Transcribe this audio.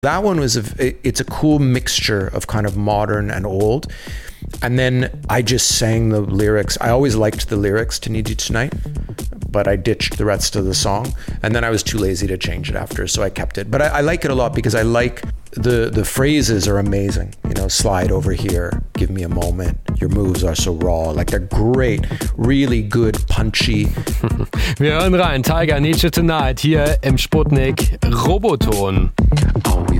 That one it's a cool mixture of kind of modern and old. And then I just sang the lyrics. I always liked the lyrics to Need You Tonight, but I ditched the rest of the song. And then I was too lazy to change it after, so I kept it. But I like it a lot because I like the phrases are amazing. You know, slide over here, give me a moment. Your moves are so raw. Like, they're great, really good, punchy. Wir hören rein. Tyga, Need You Tonight hier im Sputnik Roboton. Oh, we